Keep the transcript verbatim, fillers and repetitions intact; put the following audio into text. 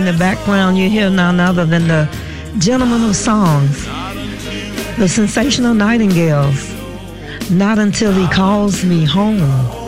in the background, you hear none other than the Gentlemen of Songs, the Sensational Nightingales. Not Until He Calls Me Home.